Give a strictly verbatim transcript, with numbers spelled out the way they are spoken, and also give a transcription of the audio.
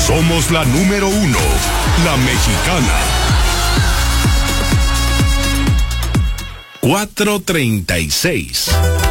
Somos la número uno, la mexicana. cuatro treinta y seis.